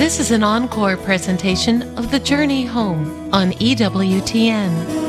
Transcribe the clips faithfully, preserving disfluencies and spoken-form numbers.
This is an encore presentation of The Journey Home on E W T N.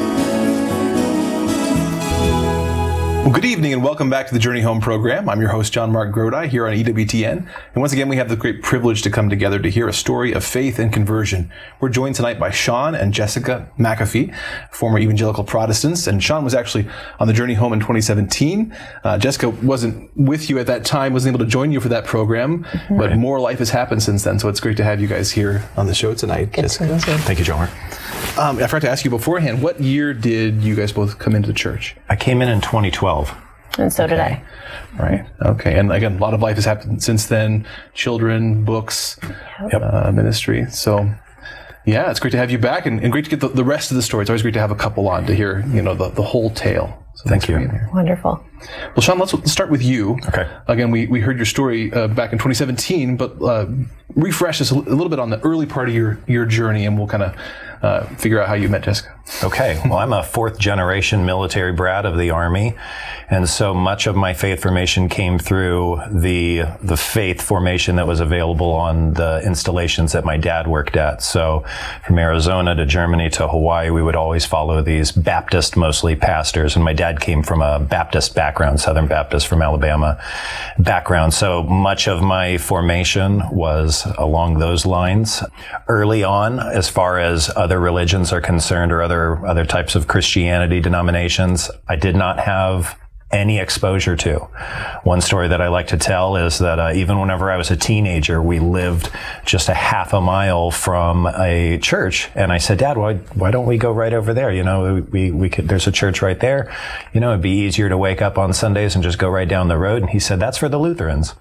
Well, good evening and welcome back to the Journey Home program. I'm your host, John Mark Grodi, here on E W T N. And once again, we have the great privilege to come together to hear a story of faith and conversion. We're joined tonight by Sean and Jessica McAfee, former evangelical Protestants. And Sean was actually on the Journey Home in twenty seventeen. Uh, Jessica wasn't with you at that time, wasn't able to join you for that program, mm-hmm. but more life has happened since then. So it's great to have you guys here on the show tonight. Good Jessica. Thank you, John Mark. Um, I forgot to ask you beforehand, what year did you guys both come into the church? I came in in twenty twelve. And so okay. did I. Right. Okay. And again, a lot of life has happened since then. Children, books, yep. uh, ministry. So, yeah, it's great to have you back and, and great to get the, the rest of the story. It's always great to have a couple on to hear, you know, the, the whole tale. So Thank thanks you. for being here. Wonderful. Well, Sean, let's, let's start with you. Okay. Again, we, we heard your story uh, back in twenty seventeen, but uh, refresh us a, l- a little bit on the early part of your, your journey, and we'll kind of uh, figure out how you met Jessica. Okay. Well, I'm a fourth generation military brat of the Army. And so much of my faith formation came through the the faith formation that was available on the installations that my dad worked at. So from Arizona to Germany to Hawaii, we would always follow these Baptist, mostly pastors. And my dad came from a Baptist background, Southern Baptist from Alabama background. So much of my formation was along those lines. Early on, as far as other religions are concerned or other, other types of Christianity denominations, I did not have any exposure to. One story that I like to tell is that uh, even whenever I was a teenager, we lived just a half a mile from a church. And I said, Dad, why why don't we go right over there? You know, we we could. There's a church right there. You know, it'd be easier to wake up on Sundays and just go right down the road. And he said, that's for the Lutherans.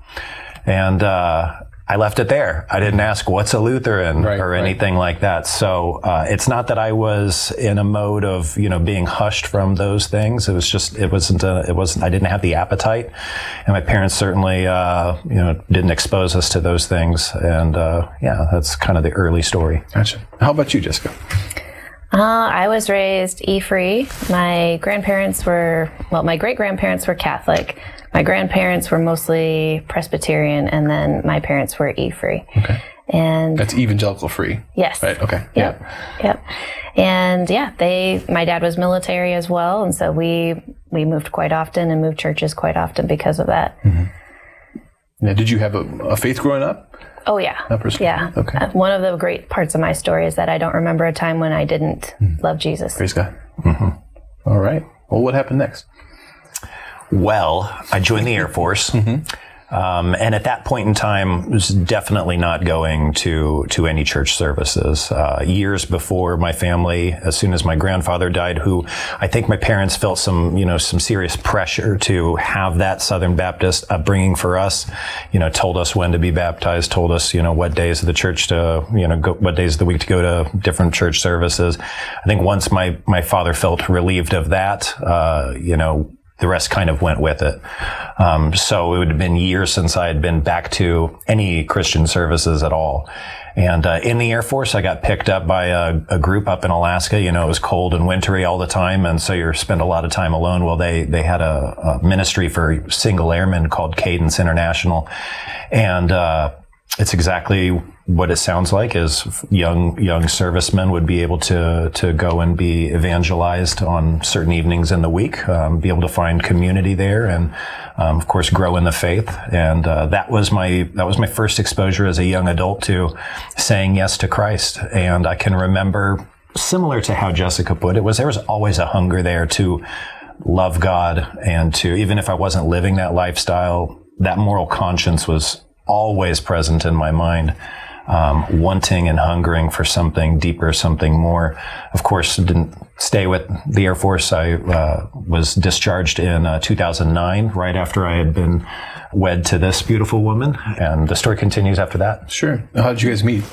And uh I left it there. I didn't ask what's a Lutheran right, or anything right. like that. So uh, it's not that I was in a mode of, you know, being hushed from those things. It was just, it wasn't, a, it wasn't, I didn't have the appetite. And my parents certainly, uh, you know, didn't expose us to those things. And uh, yeah, that's kind of the early story. Gotcha. How about you, Jessica? Uh, I was raised E-free. My grandparents were, well, my great-grandparents were Catholic. My grandparents were mostly Presbyterian, and then my parents were E-free. Okay. And that's evangelical free. Yes. Right. Okay. Yep. Yeah. Yep. And yeah, they, my dad was military as well. And so we, we moved quite often and moved churches quite often because of that. Mm-hmm. Now, did you have a, a faith growing up? Oh, yeah. Yeah. Okay. Uh, one of the great parts of my story is that I don't remember a time when I didn't mm. love Jesus. Praise God. Mm-hmm. All right. Well, what happened next? Well, I joined the Air Force. Mm-hmm. Um, and at that point in time, was definitely not going to to any church services. Uh, years before my family, as soon as my grandfather died, who I think my parents felt some, you know, some serious pressure to have that Southern Baptist upbringing for us. You know, told us when to be baptized, told us, you know, what days of the church to, you know, go, what days of the week to go to different church services. I think once my my father felt relieved of that, uh, you know. The rest kind of went with it. Um, so it would have been years since I had been back to any Christian services at all. And uh, in the Air Force, I got picked up by a, a group up in Alaska. You know, it was cold and wintry all the time, and so you spend a lot of time alone. Well, they they had a, a ministry for single airmen called Cadence International, and uh, it's exactly what it sounds like is young young servicemen would be able to to go and be evangelized on certain evenings in the week, um, be able to find community there, and um, of course grow in the faith. And uh, that was my that was my first exposure as a young adult to saying yes to Christ. And I can remember, similar to how Jessica put it, was there was always a hunger there to love God, and to, even if I wasn't living that lifestyle, that moral conscience was always present in my mind. Um, wanting and hungering for something deeper, something more. Of course, didn't stay with the Air Force. I uh, was discharged in uh, two thousand nine, right after I had been wed to this beautiful woman. And the story continues after that. Sure. How did you guys meet?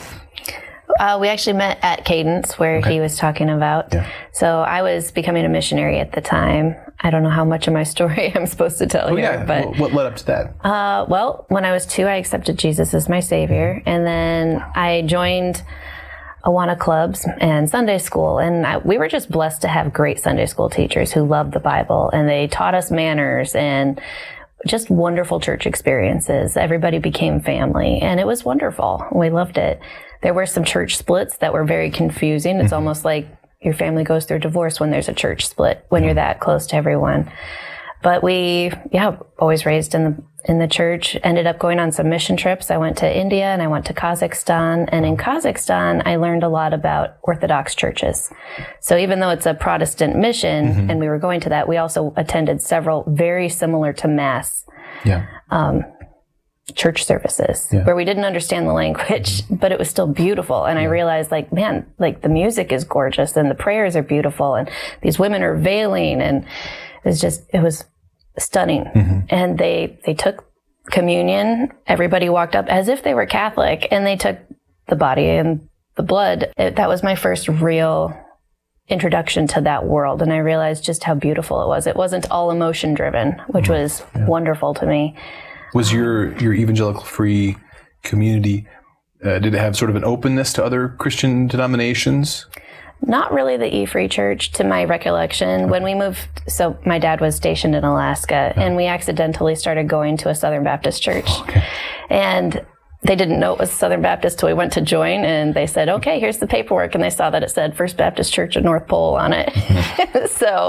Uh, we actually met at Cadence, where okay. he was talking about. Yeah. So I was becoming a missionary at the time. I don't know how much of my story I'm supposed to tell oh, here, yeah. but well, what led up to that? Uh, well, when I was two, I accepted Jesus as my Savior, and then I joined Awana clubs and Sunday school, and I, we were just blessed to have great Sunday school teachers who loved the Bible, and they taught us manners and just wonderful church experiences. Everybody became family, and it was wonderful. We loved it. There were some church splits that were very confusing. It's mm-hmm. almost like your family goes through divorce when there's a church split, when you're that close to everyone. But we, yeah, always raised in the in the church, ended up going on some mission trips. I went to India and I went to Kazakhstan. And in Kazakhstan, I learned a lot about Orthodox churches. So even though it's a Protestant mission, mm-hmm. and we were going to that, we also attended several very similar to Mass yeah. um, church services yeah. where we didn't understand the language, but it was still beautiful. And yeah. I realized, like, man, like the music is gorgeous and the prayers are beautiful and these women are veiling, and it was just, it was stunning. Mm-hmm. And they, they took communion. Everybody walked up as if they were Catholic, and they took the body and the blood. It, that was my first real introduction to that world. And I realized just how beautiful it was. It wasn't all emotion driven, which mm-hmm. was yeah. wonderful to me. Was your, your evangelical free community, uh, did it have sort of an openness to other Christian denominations? Not really the E-Free Church, to my recollection. Okay. When we moved, so my dad was stationed in Alaska, oh. and we accidentally started going to a Southern Baptist church. Okay. And they didn't know it was Southern Baptist till we went to join, and they said, okay, here's the paperwork. And they saw that it said First Baptist Church of North Pole on it. Mm-hmm. So,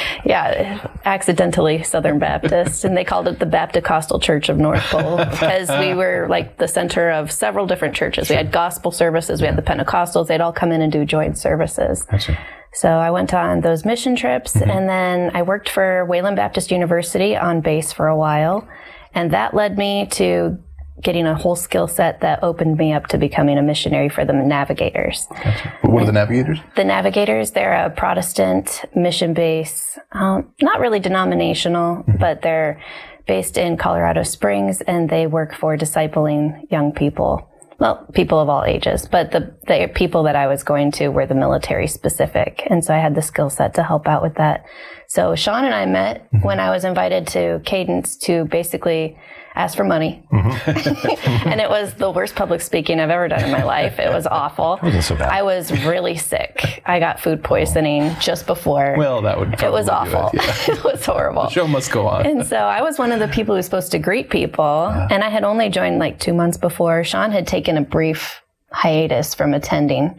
yeah, accidentally Southern Baptist. And they called it the Baptist Church of North Pole because we were like the center of several different churches. Sure. We had gospel services, we had the Pentecostals, they'd all come in and do joint services. Gotcha. So I went on those mission trips, mm-hmm. and then I worked for Wayland Baptist University on base for a while. And that led me to getting a whole skill set that opened me up to becoming a missionary for the Navigators. Gotcha. What are the Navigators? The Navigators, they're a Protestant mission base, um, not really denominational, mm-hmm. but they're based in Colorado Springs, and they work for discipling young people. Well, people of all ages, but the, the people that I was going to were the military specific. And so I had the skill set to help out with that. So Sean and I met mm-hmm. when I was invited to Cadence to basically ask for money. Mm-hmm. And it was the worst public speaking I've ever done in my life. It was awful. It wasn't so bad. I was really sick. I got food poisoning just before. Well, that would It was awful. It, yeah. It was horrible. The show must go on. And so I was one of the people who's supposed to greet people. Uh, and I had only joined like two months before. Sean had taken a brief hiatus from attending.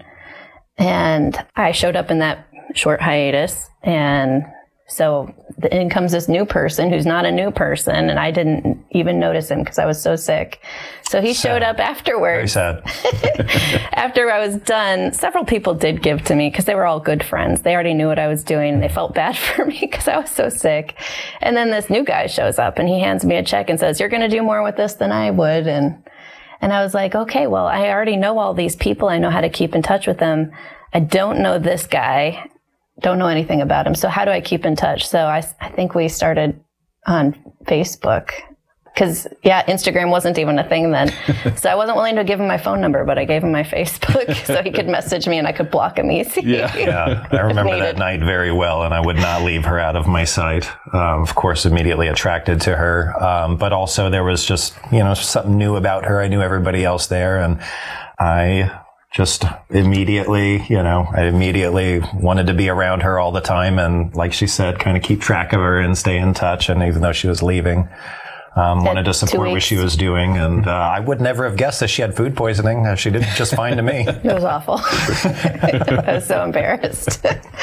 And I showed up in that short hiatus, and so in comes this new person who's not a new person, and I didn't even notice him because I was so sick. So he sad. showed up afterwards. Very sad. After I was done, several people did give to me because they were all good friends. They already knew what I was doing, and they felt bad for me because I was so sick. And then this new guy shows up, and he hands me a check and says, "You're going to do more with this than I would." And and I was like, okay, well, I already know all these people. I know how to keep in touch with them. I don't know this guy. Don't know anything about him. So how do I keep in touch? So I, I think we started on Facebook because, yeah, Instagram wasn't even a thing then. So I wasn't willing to give him my phone number, but I gave him my Facebook so he could message me and I could block him easy. Yeah, yeah. I remember that night very well, and I would not leave her out of my sight. Um, of course, immediately attracted to her. Um, but also there was just, you know, something new about her. I knew everybody else there, and I just immediately, you know, I immediately wanted to be around her all the time. And like she said, kind of keep track of her and stay in touch. And even though she was leaving, um, wanted to support what she was doing. And uh, I would never have guessed that she had food poisoning. She did just fine to me. It was awful. I was so embarrassed.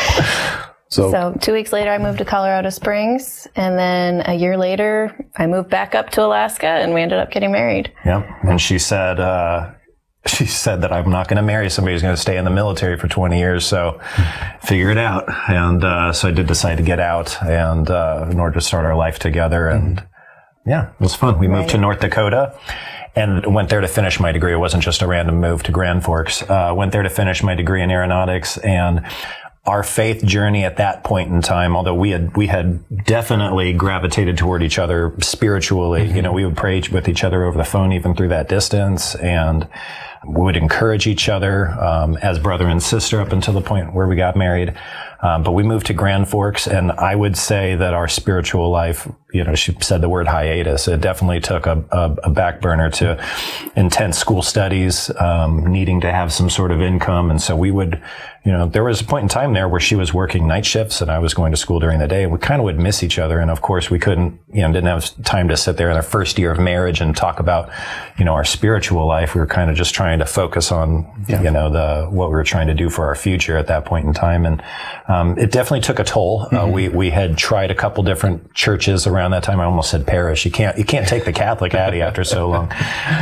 So, so two weeks later, I moved to Colorado Springs. And then a year later, I moved back up to Alaska, and we ended up getting married. Yep. And she said, uh, She said that I'm not going to marry somebody who's going to stay in the military for twenty years, so figure it out. And uh, so I did decide to get out and uh, in order to start our life together. And yeah, it was fun. We moved to North Dakota and went there to finish my degree. It wasn't just a random move to Grand Forks. Uh, went there to finish my degree in aeronautics, and our faith journey at that point in time, although we had we had definitely gravitated toward each other spiritually, mm-hmm. you know, we would pray with each other over the phone even through that distance, and We would encourage each other um, as brother and sister up until the point where we got married. Um, but we moved to Grand Forks, and I would say that our spiritual life, you know, she said the word hiatus. It definitely took a, a, a back burner to intense school studies, um, needing to have some sort of income. And so we would, you know, there was a point in time there where she was working night shifts and I was going to school during the day. And we kind of would miss each other. And of course, we couldn't, you know, didn't have time to sit there in our first year of marriage and talk about, you know, our spiritual life. We were kind of just trying to focus on, yeah. you know, the what we were trying to do for our future at that point in time. And um, it definitely took a toll. Mm-hmm. Uh, we we had tried a couple different churches around that time. I almost said parish. You can't you can't take the Catholic out of you after so long.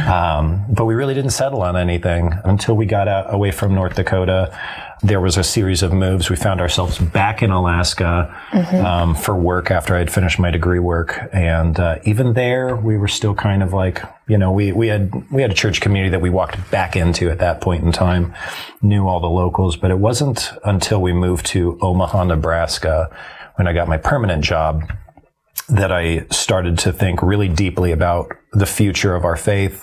Um, but we really didn't settle on anything until we got out away from North Dakota. There was a series of moves. We found ourselves back in Alaska mm-hmm. um, for work after I had finished my degree work, and uh, even there, we were still kind of like, you know, we we had we had a church community that we walked back into at that point in time, knew all the locals, but it wasn't until we moved to Omaha, Nebraska, when I got my permanent job, that I started to think really deeply about the future of our faith.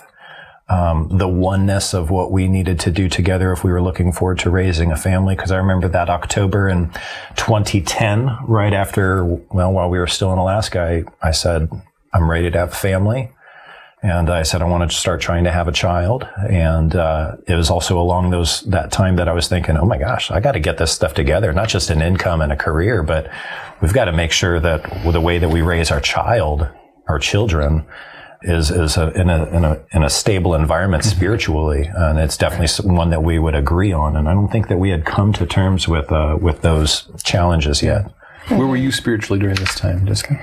Um, the oneness of what we needed to do together if we were looking forward to raising a family. Because I remember that October in twenty ten, right after, well, while we were still in Alaska, I, I said, I'm ready to have a family. And I said, I wanted to start trying to have a child. And, uh, it was also along those, that time that I was thinking, oh my gosh, I got to get this stuff together, not just an income and a career, but we've got to make sure that the way that we raise our child, our children, is is a, in a in a in a stable environment spiritually, and it's definitely one that we would agree on. And I don't think that we had come to terms with uh, with those challenges yet. Where were you spiritually during this time, Jessica?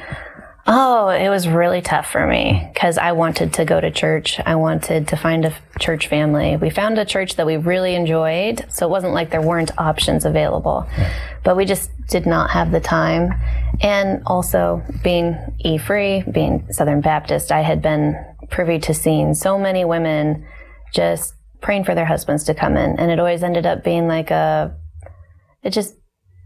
Oh, it was really tough for me because I wanted to go to church. I wanted to find a church family. We found a church that we really enjoyed, so it wasn't like there weren't options available. Yeah. But we just did not have the time. And also, being E-Free, being Southern Baptist, I had been privy to seeing so many women just praying for their husbands to come in. And it always ended up being like a, it just,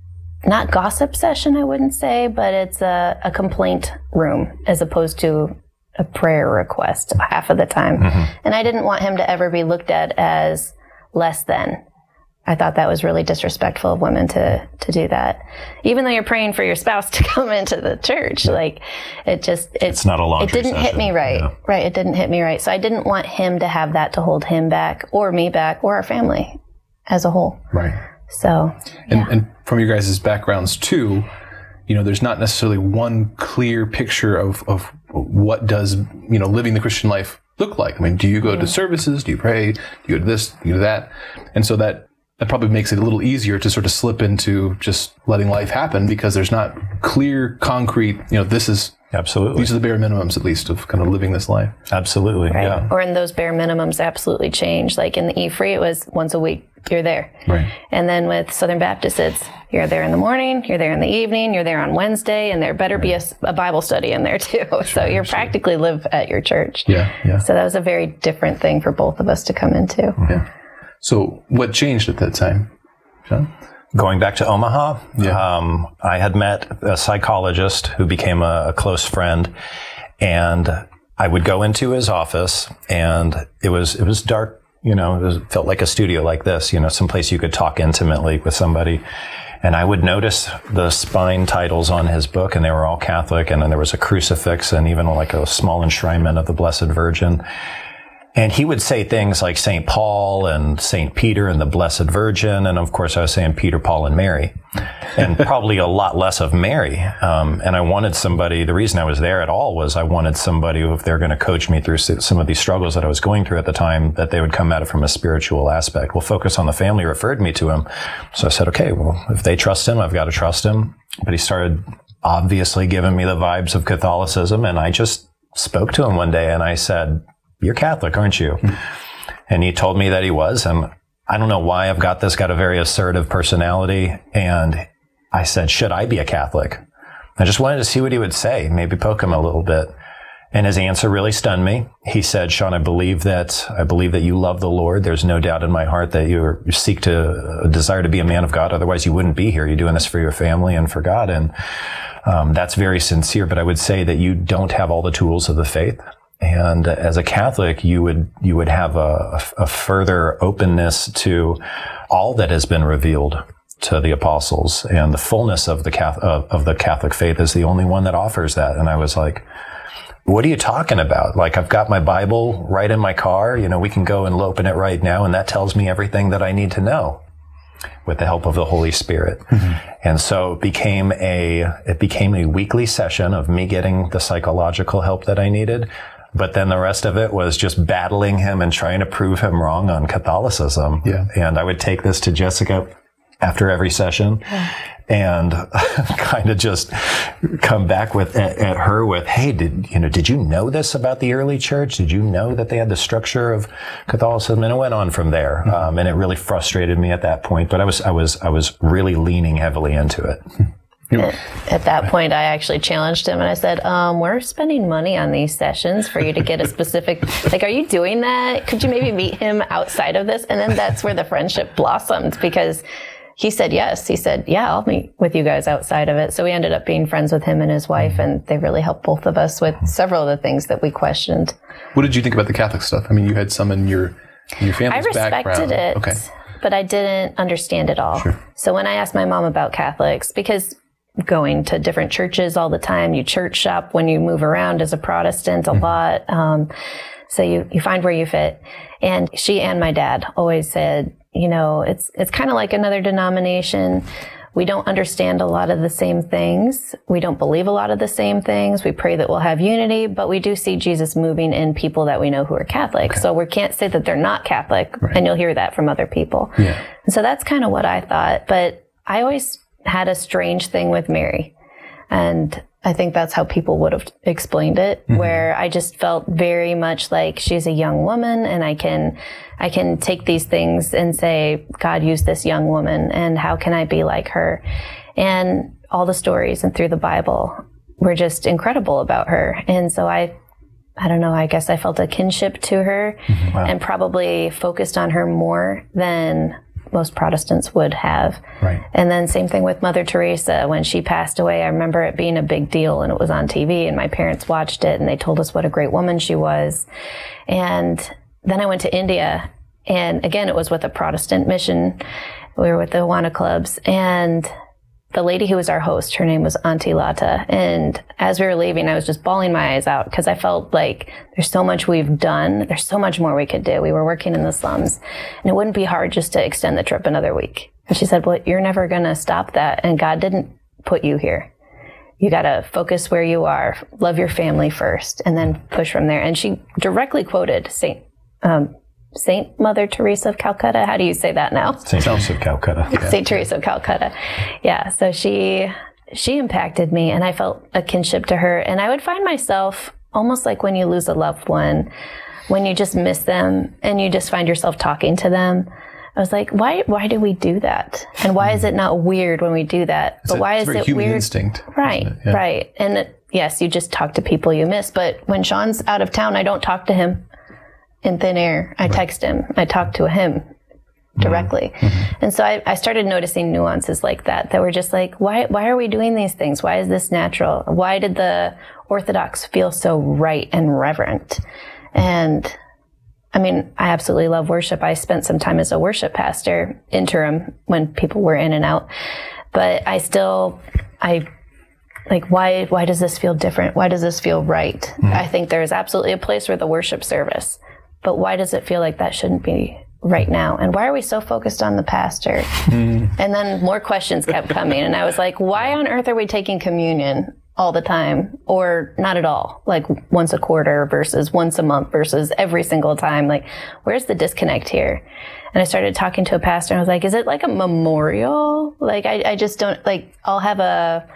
not gossip session, I wouldn't say, but it's a, a complaint room as opposed to a prayer request half of the time. Mm-hmm. And I didn't want him to ever be looked at as less than. I thought that was really disrespectful of women to, to do that. Even though you're praying for your spouse to come into the church, yeah. like it just, it, it's not a long it didn't session. hit me right. Yeah. Right. It didn't hit me right. So I didn't want him to have that to hold him back or me back or our family as a whole. Right. So, and, yeah. and from your guys' backgrounds too, you know, there's not necessarily one clear picture of, of what does, you know, living the Christian life look like. I mean, do you go to services? Do you pray? Do you go to this? Do you do that? And so that, that probably makes it a little easier to sort of slip into just letting life happen because there's not clear, concrete, you know, this is, absolutely, these are the bare minimums at least of kind of living this life. Absolutely. Right. Yeah. Or in those bare minimums absolutely change. Like in the E-Free, it was once a week, you're there. Right. And then with Southern Baptist, it's you're there in the morning, you're there in the evening, you're there on Wednesday, and there better be a, a Bible study in there too. Sure, so you practically live at your church. Yeah, yeah. So that was a very different thing for both of us to come into. Mm-hmm. Yeah. So what changed at that time, John? Going back to Omaha, yeah. um, I had met a psychologist who became a, a close friend, and I would go into his office, and it was it was dark. You know, it was, felt like a studio like this. You know, someplace you could talk intimately with somebody. And I would notice the spine titles on his book, and they were all Catholic. And then there was a crucifix, and even like a small enshrinement of the Blessed Virgin. And he would say things like Saint Paul and Saint Peter and the Blessed Virgin. And of course, I was saying Peter, Paul, and Mary. And probably a lot less of Mary. Um, and I wanted somebody, the reason I was there at all was I wanted somebody who, if they're going to coach me through some of these struggles that I was going through at the time, that they would come at it from a spiritual aspect. Well, Focus on the Family referred me to him. So I said, okay, well, if they trust him, I've got to trust him. But he started obviously giving me the vibes of Catholicism. And I just spoke to him one day and I said, you're Catholic, aren't you? Mm-hmm. And he told me that he was. And I don't know why I've got this, got a very assertive personality. And I said, should I be a Catholic? I just wanted to see what he would say, maybe poke him a little bit. And his answer really stunned me. He said, Sean, I believe that, I believe that you love the Lord. There's no doubt in my heart that you seek to, uh, desire to be a man of God. Otherwise you wouldn't be here. You're doing this for your family and for God. And, um, that's very sincere. But I would say that you don't have all the tools of the faith. And as a Catholic, you would you would have a, a further openness to all that has been revealed to the apostles, and the fullness of the Catholic, of, of the Catholic faith is the only one that offers that. And I was like, what are you talking about? Like, I've got my Bible right in my car. You know, we can go and open it right now, and that tells me everything that I need to know with the help of the Holy Spirit. Mm-hmm. And so it became a it became a weekly session of me getting the psychological help that I needed. But then the rest of it was just battling him and trying to prove him wrong on Catholicism. Yeah. And I would take this to Jessica after every session yeah. and kind of just come back with at, at her with, hey, did you know, did you know this about the early church? Did you know that they had the structure of Catholicism? And it went on from there. Mm-hmm. Um, and it really frustrated me at that point. But I was I was I was really leaning heavily into it. At that point, I actually challenged him and I said, um, we're spending money on these sessions for you to get a specific, like, are you doing that? Could you maybe meet him outside of this? And then that's where the friendship blossomed, because he said yes. He said, yeah, I'll meet with you guys outside of it. So we ended up being friends with him and his wife, and they really helped both of us with several of the things that we questioned. What did you think about the Catholic stuff? I mean, you had some in your, in your family's background. I respected it, okay. but I didn't understand it all. Sure. So when I asked my mom about Catholics, because going to different churches all the time, you church shop when you move around as a Protestant a mm-hmm. lot. Um, so you, you find where you fit. And she and my dad always said, you know, it's, it's kind of like another denomination. We don't understand a lot of the same things. We don't believe a lot of the same things. We pray that we'll have unity, but we do see Jesus moving in people that we know who are Catholic. Okay. So we can't say that they're not Catholic, right. and you'll hear that from other people. Yeah. And so that's kind of what I thought. But I always had a strange thing with Mary. And I think that's how people would have explained it, mm-hmm. where I just felt very much like she's a young woman, and I can, I can take these things and say, God used this young woman, and how can I be like her? And all the stories and through the Bible were just incredible about her. And so I, I don't know, I guess I felt a kinship to her, mm-hmm. wow. and probably focused on her more than most Protestants would have. Right. And then same thing with Mother Teresa. When she passed away, I remember it being a big deal, and it was on T V, and my parents watched it, and they told us what a great woman she was. And then I went to India, and again, it was with a Protestant mission. We were with the Awana clubs, and the lady who was our host, her name was Auntie Lata. And as we were leaving, I was just bawling my eyes out, because I felt like there's so much we've done. There's so much more we could do. We were working in the slums, and it wouldn't be hard just to extend the trip another week. And she said, well, you're never going to stop that. And God didn't put you here. You got to focus where you are, love your family first, and then push from there. And she directly quoted Saint, um, Saint Mother Teresa of Calcutta. How do you say that now? Saint Teresa of Calcutta. Yeah. Saint Teresa of Calcutta. Yeah. So she, she impacted me, and I felt a kinship to her. And I would find myself almost like when you lose a loved one, when you just miss them and you just find yourself talking to them. I was like, why, why do we do that? And why is it not weird when we do that? It's but a, why it's is a very it human weird? Instinct, right. Yeah. Right. And it, yes, you just talk to people you miss. But when Sean's out of town, I don't talk to him in thin air. I text him. I talk to him directly. Mm-hmm. And so I, I started noticing nuances like that, that were just like, why, why are we doing these things? Why is this natural? Why did the Orthodox feel so right and reverent? And I mean, I absolutely love worship. I spent some time as a worship pastor, interim, when people were in and out. But I still, I, like, why, why does this feel different? Why does this feel right? Mm-hmm. I think there's absolutely a place for the worship service. But why does it feel like that shouldn't be right now? And why are we so focused on the pastor? Mm. And then more questions kept coming. And I was like, why on earth are we taking communion all the time, or not at all? Like once a quarter versus once a month versus every single time. Like, where's the disconnect here? And I started talking to a pastor, and I was like, is it like a memorial? Like, I, I just don't, like, I'll have a,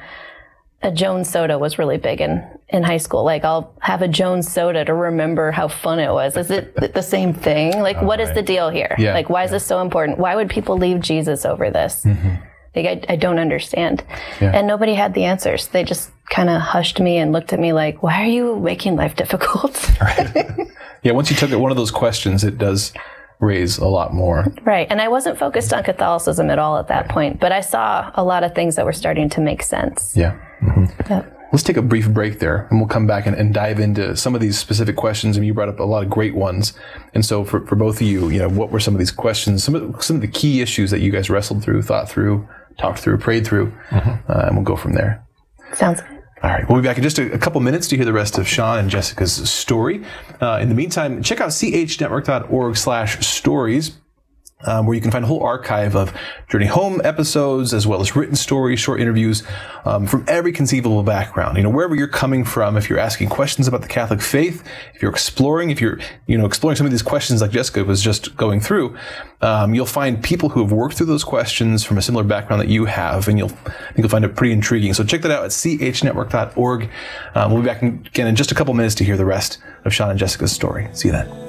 a Jones soda was really big in, in high school. Like, I'll have a Jones soda to remember how fun it was. Is it the same thing? Like, oh, what right. is the deal here? Yeah. Like, why is this so important? Why would people leave Jesus over this? Mm-hmm. Like, I, I don't understand. Yeah. And nobody had the answers. They just kind of hushed me and looked at me like, why are you making life difficult? Right. Yeah, once you took one of those questions, it does raise a lot more. Right. And I wasn't focused on Catholicism at all at that right. point, but I saw a lot of things that were starting to make sense. Yeah. Mm-hmm. Yep. Let's take a brief break there, and we'll come back and, and dive into some of these specific questions. And you brought up a lot of great ones. And so for, for both of you, you know, what were some of these questions, some of, some of the key issues that you guys wrestled through, thought through, talked through, prayed through, mm-hmm. uh, and we'll go from there. Sounds good. All right. We'll be back in just a, a couple minutes to hear the rest of Sean and Jessica's story. Uh, in the meantime, check out c h network dot org slash stories. Um, where you can find a whole archive of Journey Home episodes, as well as written stories, short interviews, um, from every conceivable background. You know, wherever you're coming from, if you're asking questions about the Catholic faith, if you're exploring, if you're, you know, exploring some of these questions like Jessica was just going through, um, you'll find people who have worked through those questions from a similar background that you have, and you'll, I think you'll find it pretty intriguing. So check that out at c h network dot org. Um, we'll be back again in just a couple minutes to hear the rest of Sean and Jessica's story. See you then.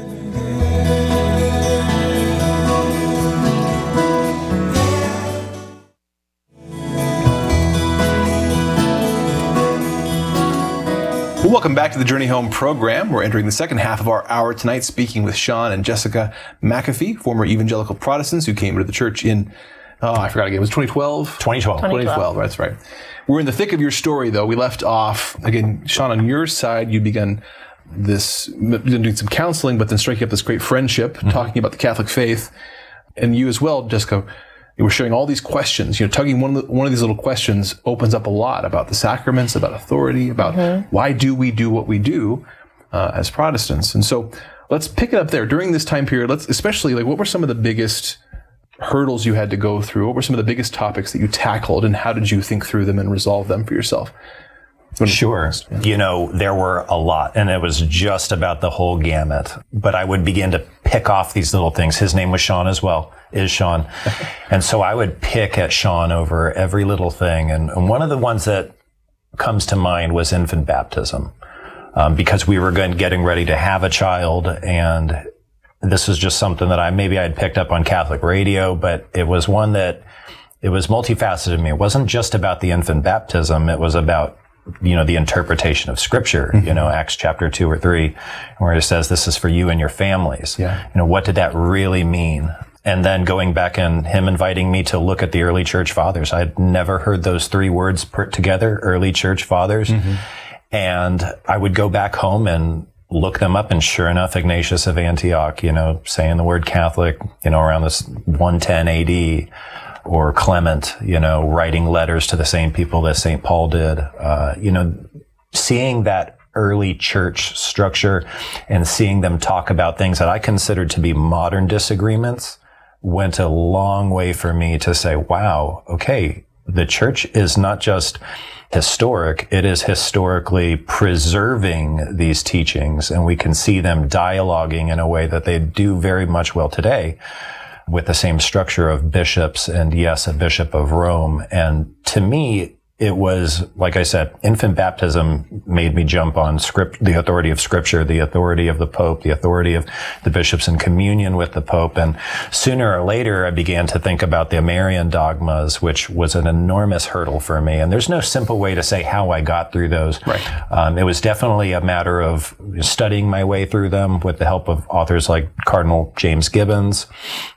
Well, welcome back to the Journey Home program. We're entering the second half of our hour tonight, speaking with Sean and Jessica McAfee, former evangelical Protestants who came to the church in, oh, I forgot again, it was twenty twelve? twenty twelve. twenty twelve, that's right. We're in the thick of your story, though. We left off, again, Sean, on your side, you begun this, doing some counseling, but then striking up this great friendship, mm-hmm. talking about the Catholic faith. And you as well, Jessica, you were sharing all these questions. You know, tugging one of, the, one of these little questions opens up a lot about the sacraments, about authority, about mm-hmm. why do we do what we do uh, as Protestants. And so let's pick it up there. During this time period, let's especially, like, what were some of the biggest hurdles you had to go through? What were some of the biggest topics that you tackled, and how did you think through them and resolve them for yourself? Sure. Yeah. You know, there were a lot, and it was just about the whole gamut. But I would begin to pick off these little things. His name was Sean as well, is Sean. And so I would pick at Sean over every little thing. And, and one of the ones that comes to mind was infant baptism, um, because we were going, getting ready to have a child, and this was just something that I, maybe I had picked up on Catholic radio, but it was one that, it was multifaceted to me. It wasn't just about the infant baptism. It was about, you know, the interpretation of Scripture, mm-hmm. you know, Acts chapter two or three, where it says, this is for you and your families. Yeah. You know, what did that really mean? And then going back and him inviting me to look at the early church fathers. I'd never heard those three words put together, early church fathers. Mm-hmm. And I would go back home and look them up, and sure enough, Ignatius of Antioch, you know, saying the word Catholic, you know, around this one ten A D, or Clement, you know, writing letters to the same people that Saint Paul did. Uh, you know, seeing that early church structure and seeing them talk about things that I considered to be modern disagreements went a long way for me to say, wow, okay, the church is not just historic, it is historically preserving these teachings, and we can see them dialoguing in a way that they do very much well today, with the same structure of bishops and, yes, a bishop of Rome. And to me, it was, like I said, infant baptism made me jump on script, the authority of Scripture, the authority of the Pope, the authority of the bishops in communion with the Pope. And sooner or later, I began to think about the Marian dogmas, which was an enormous hurdle for me. And there's no simple way to say how I got through those. Right. Um, it was definitely a matter of studying my way through them with the help of authors like Cardinal James Gibbons.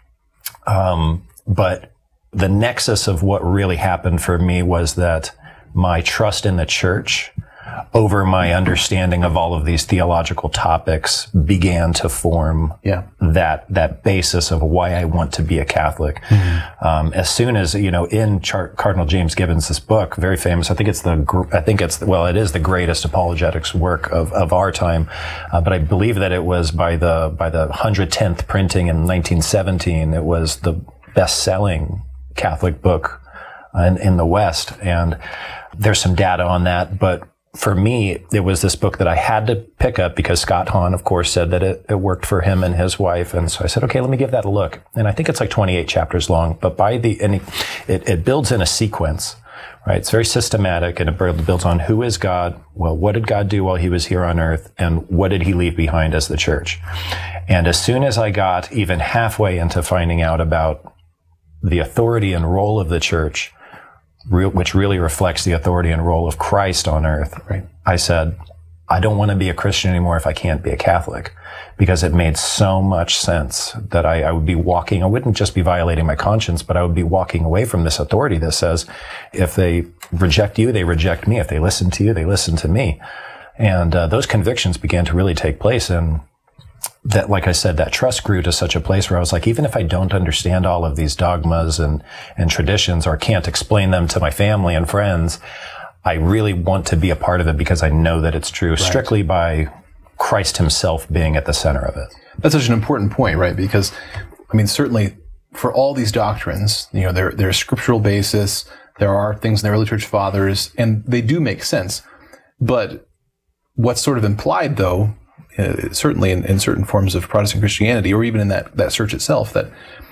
Um, but the nexus of what really happened for me was that my trust in the church over my understanding of all of these theological topics began to form yeah. that, that basis of why I want to be a Catholic. Mm-hmm. Um, as soon as, you know, in Char- Cardinal James Gibbons' this book, very famous, I think it's the, gr- I think it's, the, well, it is the greatest apologetics work of, of our time. Uh, but I believe that it was by the, by the one hundred tenth printing in nineteen seventeen, it was the best-selling Catholic book in, in the West. And there's some data on that, but for me, it was this book that I had to pick up because Scott Hahn, of course, said that it, it worked for him and his wife. And so I said, okay, let me give that a look. And I think it's like twenty-eight chapters long, but by the, and it, it builds in a sequence, right? It's very systematic, and it builds on who is God? Well, what did God do while he was here on earth? And what did he leave behind as the church? And as soon as I got even halfway into finding out about the authority and role of the church, which really reflects the authority and role of Christ on earth, right? I said, I don't want to be a Christian anymore if I can't be a Catholic, because it made so much sense that I, I would be walking, I wouldn't just be violating my conscience, but I would be walking away from this authority that says, if they reject you, they reject me. If they listen to you, they listen to me. And uh, those convictions began to really take place. And that, like I said, that trust grew to such a place where I was like, even if I don't understand all of these dogmas and, and traditions, or can't explain them to my family and friends, I really want to be a part of it because I know that it's true, right, strictly by Christ himself being at the center of it. That's such an important point, right? Because, I mean, certainly for all these doctrines, you know, there, there's scriptural basis, there are things in the early church fathers, and they do make sense. But what's sort of implied, though, uh, certainly in, in certain forms of Protestant Christianity, or even in that, that church itself, that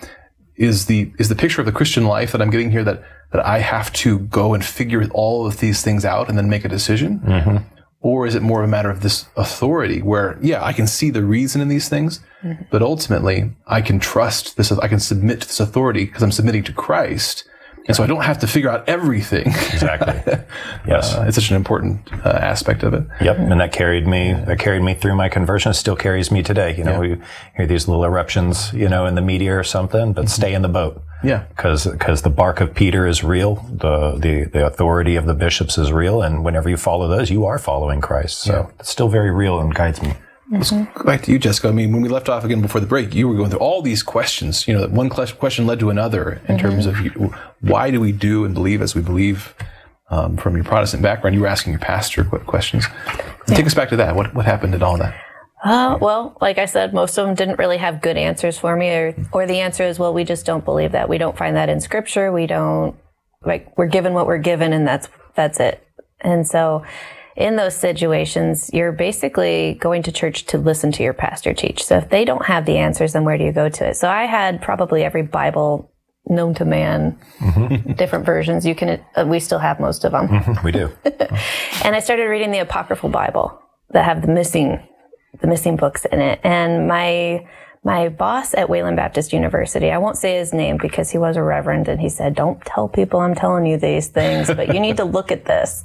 is the is the picture of the Christian life that I'm getting here, that that I have to go and figure all of these things out and then make a decision? Mm-hmm. Or is it more of a matter of this authority where, yeah, I can see the reason in these things, mm-hmm. but ultimately I can trust this, I can submit to this authority because I'm submitting to Christ. And so I don't have to figure out everything. Exactly. Yes. Uh, it's such an important uh, aspect of it. Yep. And that carried me, that carried me through my conversion. It still carries me today. You know, yeah. we hear these little eruptions, you know, in the media or something, but mm-hmm. stay in the boat. Yeah. Because, because the bark of Peter is real. The, the, the authority of the bishops is real. And whenever you follow those, you are following Christ. So yeah. it's still very real and guides me. Let's go back to you, Jessica. I mean, when we left off again before the break, you were going through all these questions. You know, that one question led to another in mm-hmm. terms of why do we do and believe as we believe. Um, from your Protestant background, you were asking your pastor questions. Yeah. Take us back to that. What what happened in all that? Uh, well, like I said, most of them didn't really have good answers for me, or or the answer is, well, we just don't believe that. We don't find that in Scripture. We don't, like, we're given what we're given, and that's that's it. And so, in those situations, you're basically going to church to listen to your pastor teach. So if they don't have the answers, then where do you go to it? So I had probably every Bible known to man, mm-hmm. different versions. You can, uh, we still have most of them. Mm-hmm. We do. And I started reading the Apocryphal Bible that have the missing, the missing books in it. And my, my boss at Wayland Baptist University, I won't say his name because he was a reverend, and he said, don't tell people I'm telling you these things, but you need to look at this.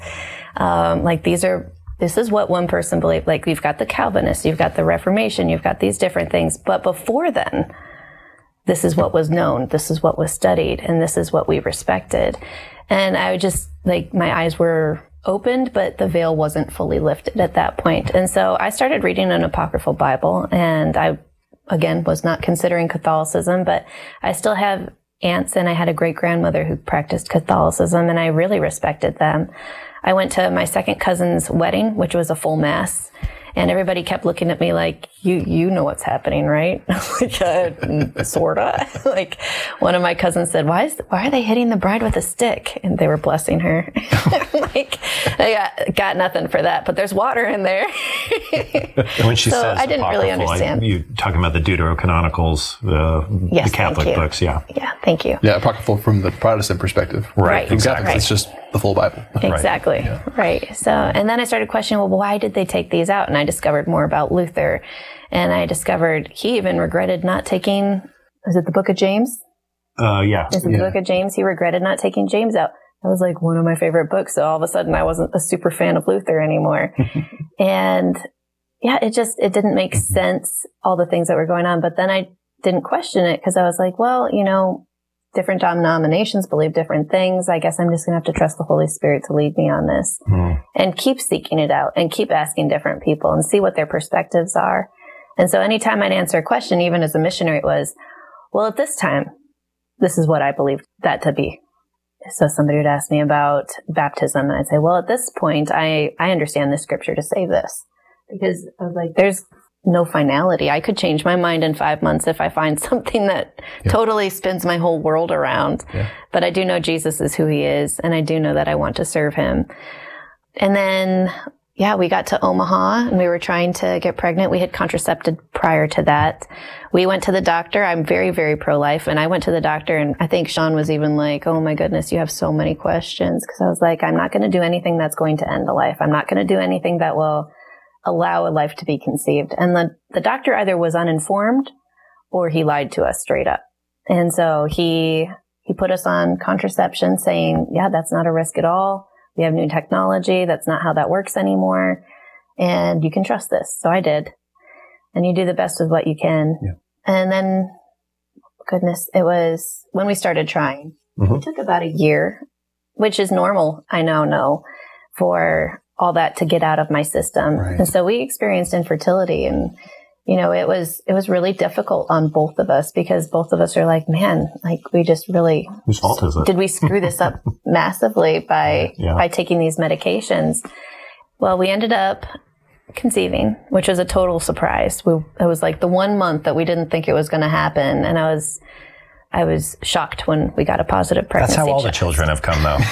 Um, like these are, this is what one person believed. Like you've got the Calvinists, you've got the Reformation, you've got these different things. But before then, this is what was known, this is what was studied, and this is what we respected. And I would just, like, my eyes were opened, but the veil wasn't fully lifted at that point. And so I started reading an Apocryphal Bible, and I, again, was not considering Catholicism, but I still have aunts, and I had a great-grandmother who practiced Catholicism, and I really respected them. I went to my second cousin's wedding, which was a full mass, and everybody kept looking at me like, you you know what's happening, right? Like, uh, sorta. Like, one of my cousins said, why is why are they hitting the bride with a stick? And they were blessing her. Like, I got, got nothing for that, but there's water in there. When she so says I didn't really understand. I, you talking about the Deuterocanonicals, the, yes, the Catholic books, yeah. Yeah, thank you. Yeah, Apocryphal from the Protestant perspective. Right. From Exactly. Catholics, it's just the full Bible. Exactly. Right. Yeah. Right. So, and then I started questioning, well, why did they take these out? And I discovered more about Luther. And I discovered he even regretted not taking, is it the Book of James? Uh, yeah. Is it yeah. the Book of James? He regretted not taking James out. That was like one of my favorite books. So all of a sudden I wasn't a super fan of Luther anymore. And yeah, it just, it didn't make sense, all the things that were going on. But then I didn't question it because I was like, well, you know, different denominations believe different things. I guess I'm just going to have to trust the Holy Spirit to lead me on this mm. and keep seeking it out and keep asking different people and see what their perspectives are. And so anytime I'd answer a question, even as a missionary, it was, well, at this time, this is what I believe that to be. So somebody would ask me about baptism, and I'd say, well, at this point, I, I understand the scripture to say this. Because I was like, there's no finality. I could change my mind in five months if I find something that yeah. totally spins my whole world around. Yeah. But I do know Jesus is who he is, and I do know that I want to serve him. And then, yeah, we got to Omaha, and we were trying to get pregnant. We had contracepted prior to that. We went to the doctor. I'm very, very pro-life, and I went to the doctor, and I think Sean was even like, oh my goodness, you have so many questions. Because I was like, I'm not going to do anything that's going to end a life. I'm not going to do anything that will allow a life to be conceived. And the, the doctor either was uninformed or he lied to us straight up. And so he, he put us on contraception saying, yeah, that's not a risk at all. We have new technology. That's not how that works anymore. and you can trust this. So I did. And you do the best with what you can. Yeah. And then, goodness, it was when we started trying. Mm-hmm. It took about a year, which is normal, I now know, for all that to get out of my system. Right. And so we experienced infertility, and you know, it was it was really difficult on both of us, because both of us are like, man, like we just really whose fault is it? Did we screw this up massively by yeah. by taking these medications? Well, we ended up conceiving, which was a total surprise. We, it was like the one month that we didn't think it was going to happen, and I was I was shocked when we got a positive pregnancy. That's how all check. the children have come, though.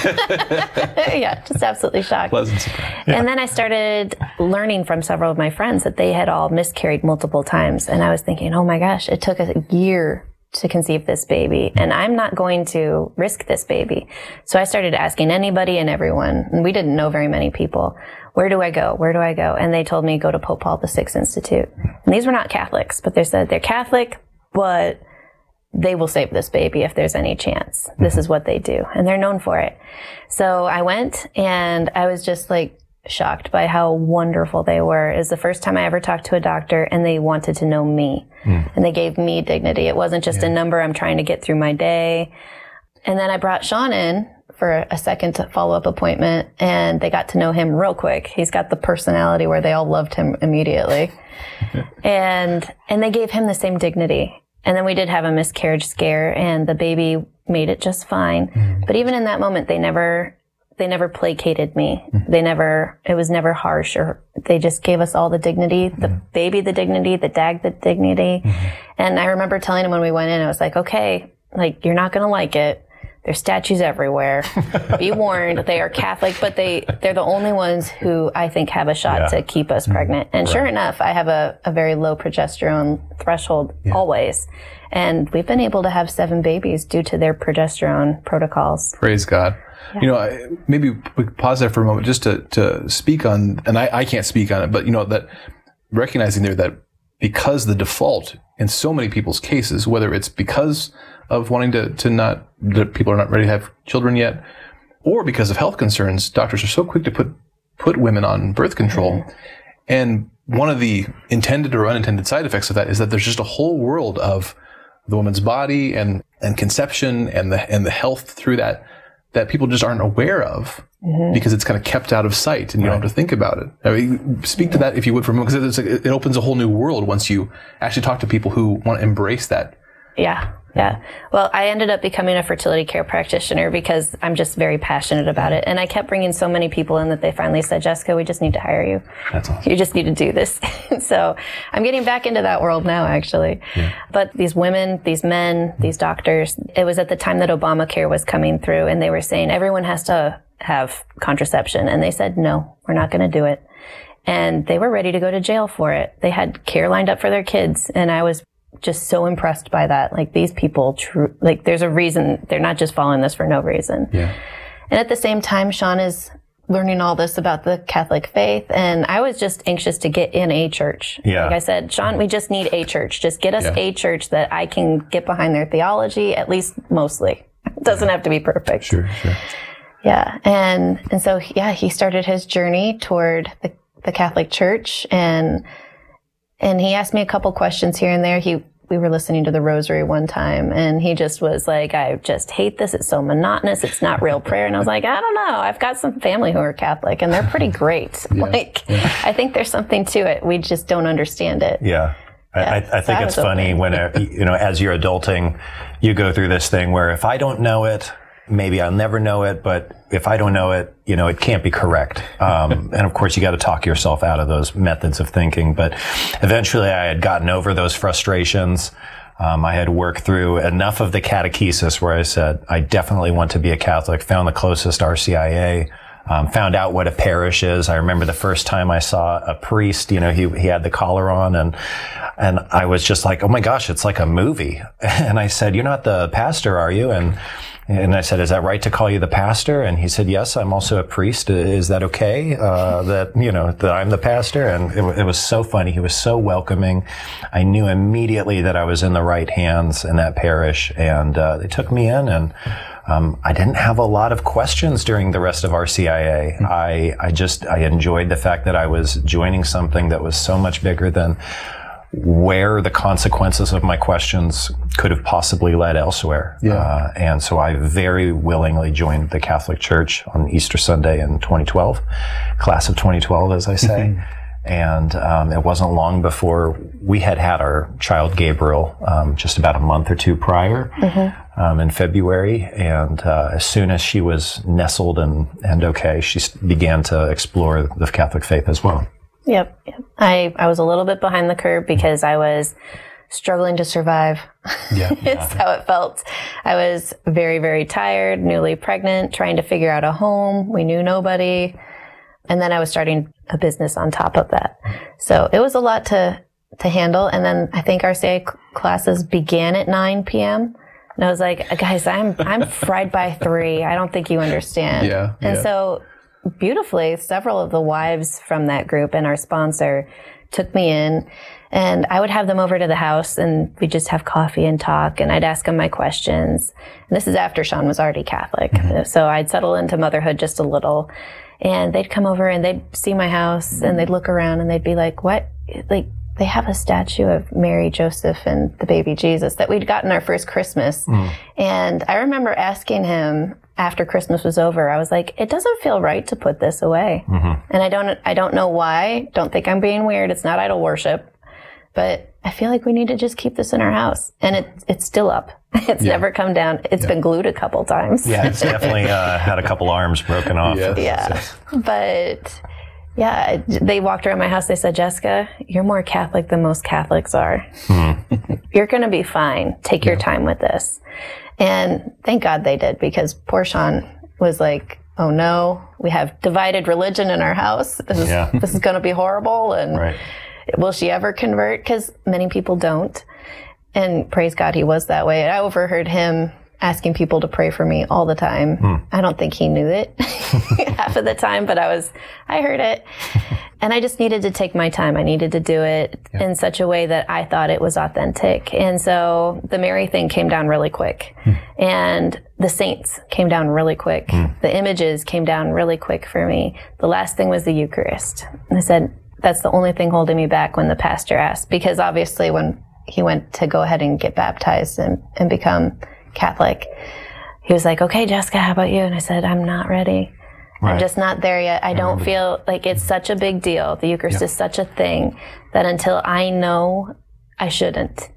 Yeah, just absolutely shocked. Pleasant surprise. Yeah. And then I started learning from several of my friends that they had all miscarried multiple times, and I was thinking, oh my gosh, it took a year to conceive this baby, and I'm not going to risk this baby. So I started asking anybody and everyone, and we didn't know very many people, where do I go? Where do I go? And they told me, go to Pope Paul the Sixth Institute. And these were not Catholics, but they said they're Catholic, but they will save this baby if there's any chance. This is what they do, and they're known for it. So I went, and I was just like shocked by how wonderful they were. It was the first time I ever talked to a doctor, and they wanted to know me, mm. and they gave me dignity. It wasn't just yeah. a number I'm trying to get through my day. And then I brought Sean in for a second follow-up appointment, and they got to know him real quick. He's got the personality where they all loved him immediately. and and they gave him the same dignity. And then we did have a miscarriage scare, and the baby made it just fine. Mm. But even in that moment, they never they never placated me. Mm. They never, it was never harsh, or they just gave us all the dignity, the mm. baby the dignity, the dad the dignity. Mm. And I remember telling him when we went in, I was like, okay, like, you're not going to like it. There's statues everywhere. Be warned, they are Catholic, but they, they're the only ones who I think have a shot yeah. to keep us pregnant. And right. sure enough, I have a, a very low progesterone threshold yeah. always. And we've been able to have seven babies due to their progesterone protocols. Praise God. Yeah. You know, I, maybe we could pause there for a moment just to, to speak on, and I, I can't speak on it, but you know, that recognizing there that because the default in so many people's cases, whether it's because of wanting to, to not, that people are not ready to have children yet, or because of health concerns, doctors are so quick to put, put women on birth control. Mm-hmm. And one of the intended or unintended side effects of that is that there's just a whole world of the woman's body and, and conception and the, and the health through that, that people just aren't aware of mm-hmm. because it's kind of kept out of sight and you right. don't have to think about it. I mean, speak to that if you would for a moment, because it's like, it opens a whole new world once you actually talk to people who want to embrace that. Yeah. Yeah. Well, I ended up becoming a fertility care practitioner because I'm just very passionate about it. And I kept bringing so many people in that they finally said, Jessica, we just need to hire you. That's awesome. You just need to do this. So I'm getting back into that world now, actually. Yeah. But these women, these men, these doctors, it was at the time that Obamacare was coming through, and they were saying everyone has to have contraception. And they said, no, we're not going to do it. And they were ready to go to jail for it. They had care lined up for their kids. And I was just so impressed by that. Like, these people, tr- like, there's a reason. They're not just following this for no reason. Yeah. And at the same time, Sean is learning all this about the Catholic faith. And I was just anxious to get in a church. Yeah. Like I said, Sean, we just need a church. Just get us yeah. a church that I can get behind their theology, at least mostly. It doesn't yeah. have to be perfect. Sure, sure. Yeah. And, and so, yeah, he started his journey toward the, the Catholic Church, and And he asked me a couple questions here and there. He, we were listening to the Rosary one time, and he just was like, I just hate this. It's so monotonous. It's not real prayer. And I was like, I don't know. I've got some family who are Catholic, and they're pretty great. Yeah. Like, yeah. I think there's something to it. We just don't understand it. Yeah. yeah. I, I think so it's funny when, you know, as you're adulting, you go through this thing where if I don't know it, maybe I'll never know it, but if I don't know it, you know, it can't be correct. Um, and of course, you got to talk yourself out of those methods of thinking. But eventually I had gotten over those frustrations. Um, I had worked through enough of the catechesis where I said, I definitely want to be a Catholic, found the closest R C I A, um, found out what a parish is. I remember the first time I saw a priest, you know, he, he had the collar on, and, and I was just like, oh my gosh, it's like a movie. And I said, you're not the pastor, are you? And And I said, is that right to call you the pastor? And he said, yes, I'm also a priest. Is that okay? Uh, that, you know, that I'm the pastor? And it, it was so funny. He was so welcoming. I knew immediately that I was in the right hands in that parish. And, uh, they took me in, and, Um, I didn't have a lot of questions during the rest of R C I A. Mm-hmm. I, I just, I enjoyed the fact that I was joining something that was so much bigger than where the consequences of my questions could have possibly led elsewhere. Yeah. Uh, and so I very willingly joined the Catholic Church on Easter Sunday in twenty twelve, class of twenty twelve, as I say. Mm-hmm. And um, it wasn't long before we had had our child Gabriel um, just about a month or two prior, mm-hmm. um, in February. And uh, as soon as she was nestled and, and okay, she began to explore the Catholic faith as well. Yep. yep. I, I was a little bit behind the curve because I was struggling to survive. Yeah. That's how it felt. I was very, very tired, newly pregnant, trying to figure out a home. We knew nobody. And then I was starting a business on top of that. So it was a lot to, to handle. And then I think our C I A classes began at nine p.m. And I was like, guys, I'm, I'm fried by three. I don't think you understand. Yeah. And yeah. so beautifully, several of the wives from that group and our sponsor took me in, and I would have them over to the house and we'd just have coffee and talk, and I'd ask them my questions. And this is after Sean was already Catholic. Mm-hmm. So I'd settle into motherhood just a little, and they'd come over and they'd see my house and they'd look around and they'd be like, what? Like, they have a statue of Mary, Joseph, and the baby Jesus that we'd gotten our first Christmas. Mm. And I remember asking him after Christmas was over, I was like, it doesn't feel right to put this away. Mm-hmm. And I don't, I don't know why. Don't think I'm being weird. It's not idol worship, but I feel like we need to just keep this in our house. And it, it's still up. It's yeah. never come down. It's yeah. been glued a couple times. Yeah, it's definitely uh, had a couple arms broken off. Yeah. yeah. But yeah, they walked around my house. They said, Jessica, you're more Catholic than most Catholics are. Mm-hmm. You're going to be fine. Take yeah. your time with this. And thank God they did, because poor Sean was like, oh no, we have divided religion in our house. This is, yeah. this is going to be horrible. And right. will she ever convert? Because many people don't. And praise God, he was that way. I overheard him asking people to pray for me all the time. Mm. I don't think he knew it half of the time, but I was, I heard it. And I just needed to take my time. I needed to do it yeah. in such a way that I thought it was authentic. And so the Mary thing came down really quick. Mm. And the saints came down really quick. Mm. The images came down really quick for me. The last thing was the Eucharist. And I said, that's the only thing holding me back when the pastor asked. Because obviously when he went to go ahead and get baptized and, and become Catholic, he was like, okay, Jessica, how about you? And I said, I'm not ready. Right. I'm just not there yet. I, I don't feel like it's such a big deal. The Eucharist yeah. is such a thing that until I know, I shouldn't.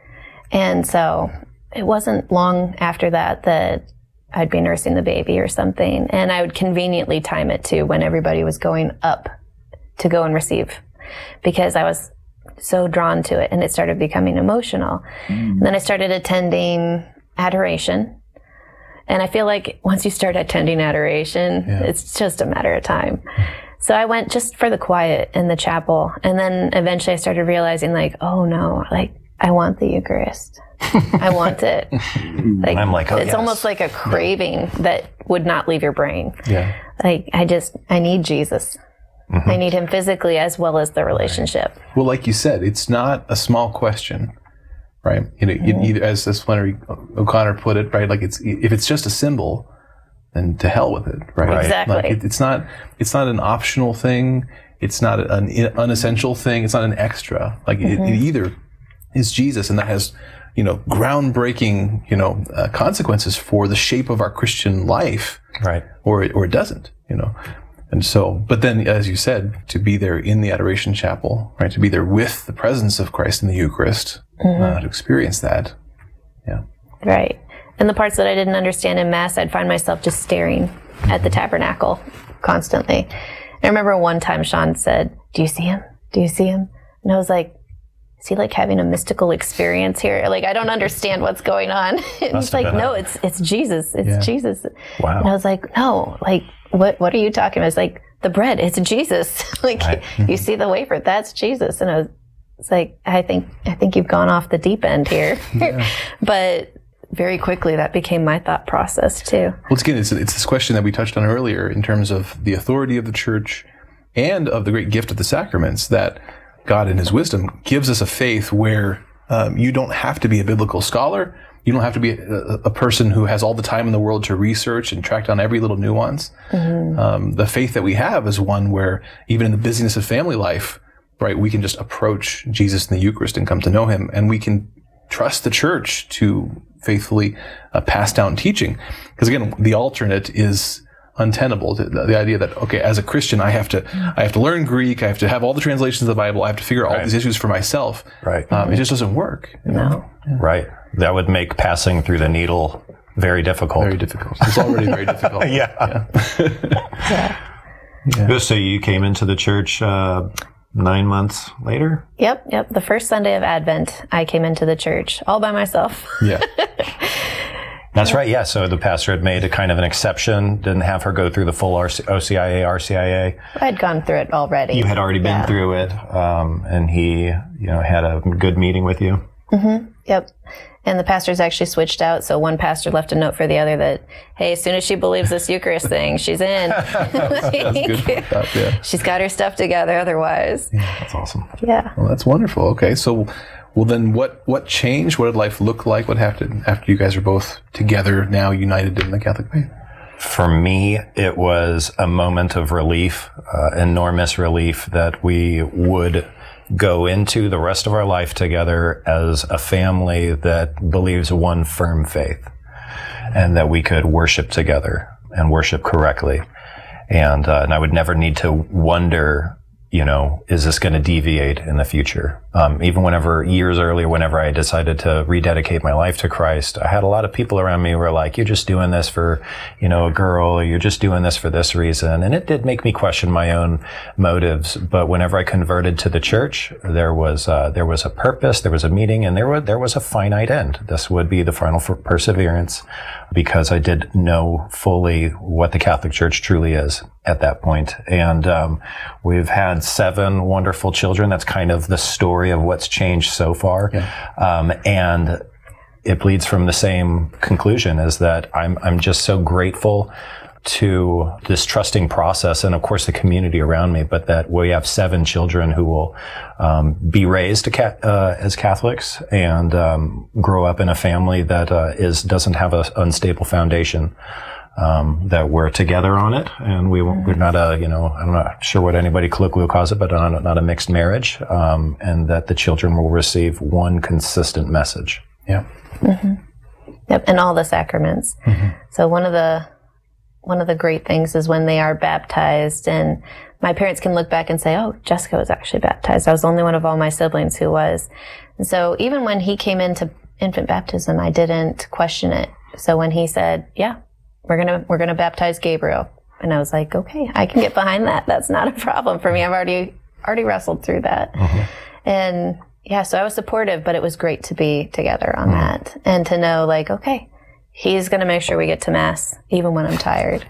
And so it wasn't long after that that I'd be nursing the baby or something. And I would conveniently time it too when everybody was going up to go and receive, because I was so drawn to it and it started becoming emotional. Mm. And then I started attending adoration. And I feel like once you start attending adoration, yeah. it's just a matter of time. So I went just for the quiet in the chapel. And then eventually I started realizing, like, oh no, like, I want the Eucharist. I want it. Like, I'm like, oh, it's yes. almost like a craving yeah. that would not leave your brain. Yeah. Like, I just, I need Jesus. Mm-hmm. I need him physically as well as the relationship. Well, like you said, it's not a small question. Right, you know, mm-hmm. either, as as Flannery O'Connor put it, right, like it's if it's just a symbol, then to hell with it, right? right. Exactly. Like it, it's not it's not an optional thing. It's not an unessential thing. It's not an extra. Like mm-hmm. it, it either is Jesus, and that has, you know, groundbreaking, you know, uh, consequences for the shape of our Christian life, right? Or it, or it doesn't, you know. And so, but then, as you said, to be there in the Adoration Chapel, right, to be there with the presence of Christ in the Eucharist, mm-hmm. uh, to experience that, yeah. Right. And the parts that I didn't understand in Mass, I'd find myself just staring mm-hmm. at the tabernacle constantly. I remember one time Sean said, do you see him? Do you see him? And I was like, is he like having a mystical experience here? Like, I don't understand what's going on. And he's like, no, it's it's Jesus. It's yeah. Jesus. Wow. And I was like, no, like, what what are you talking about? It's like, the bread, it's Jesus. Like, right. you see the wafer, that's Jesus. And I was, it's like, I think I think you've gone off the deep end here. Yeah. But very quickly, that became my thought process too. Well, again, it's, it's this question that we touched on earlier in terms of the authority of the church and of the great gift of the sacraments, that God in his wisdom gives us a faith where Um, you don't have to be a biblical scholar. You don't have to be a, a person who has all the time in the world to research and track down every little nuance. Mm-hmm. Um, the faith that we have is one where even in the busyness of family life, right, we can just approach Jesus in the Eucharist and come to know him, and we can trust the church to faithfully uh, pass down teaching. Because again, the alternate is untenable. The, the idea that, okay, as a Christian, I have to, I have to learn Greek, I have to have all the translations of the Bible, I have to figure out all right. these issues for myself. Right. Um, it just doesn't work. You know? No. Yeah. Right. That would make passing through the needle very difficult. Very difficult. It's already very difficult. yeah. Yeah. yeah. So you came into the church uh, nine months later? Yep, yep. The first Sunday of Advent, I came into the church all by myself. Yeah. That's right, yeah. So the pastor had made a kind of an exception, didn't have her go through the full O C I A, R C I A. I'd gone through it already. You had already been yeah. through it, um, and he, you know, had a good meeting with you. Mm-hmm. Yep. And the pastors actually switched out. So one pastor left a note for the other that, hey, as soon as she believes this Eucharist thing, she's in. That's good for that, yeah. She's got her stuff together otherwise. Yeah, that's awesome. Yeah. Well, that's wonderful. Okay, so, well then what, what changed? What did life look like? What happened after you guys are both together, now united in the Catholic faith? For me, it was a moment of relief, uh, enormous relief that we would go into the rest of our life together as a family that believes one firm faith, and that we could worship together and worship correctly. And, uh, and I would never need to wonder, you know, is this going to deviate in the future? Um, even whenever, years earlier, whenever I decided to rededicate my life to Christ, I had a lot of people around me who were like, you're just doing this for, you know, a girl, or you're just doing this for this reason. And it did make me question my own motives. But whenever I converted to the church, there was, uh, there was a purpose, there was a meaning, and there was, there was a finite end. This would be the final for perseverance, because I did know fully what the Catholic Church truly is at that point. And, um, we've had seven wonderful children. That's kind of the story of what's changed so far. Yeah. Um, and it bleeds from the same conclusion, is that I'm, I'm just so grateful to this trusting process and of course the community around me, but that we have seven children who will, um, be raised uh, as Catholics and, um, grow up in a family that, uh, is, doesn't have an unstable foundation. Um, that we're together on it, and we, we're not a, you know, I'm not sure what anybody colloquially calls it, but not, not a mixed marriage, um, and that the children will receive one consistent message. Yeah. Mm-hmm. Yep, and all the sacraments. Mm-hmm. So one of the one of the great things is when they are baptized, and my parents can look back and say, "Oh, Jessica was actually baptized. I was the only one of all my siblings who was." And so even when he came into infant baptism, I didn't question it. So when he said, "Yeah, we're gonna we're gonna baptize Gabriel," and I was like, "Okay, I can get behind that. That's not a problem for me. I've already already wrestled through that." Mm-hmm. And yeah, so I was supportive, but it was great to be together on mm-hmm. that and to know, like, okay, he's going to make sure we get to Mass even when I'm tired.